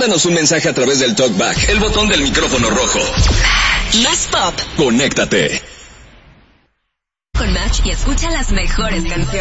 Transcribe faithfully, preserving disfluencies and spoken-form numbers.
Mándanos un mensaje a través del TalkBack, el botón del micrófono rojo. Más pop. Conéctate Con Match y escucha las mejores canciones.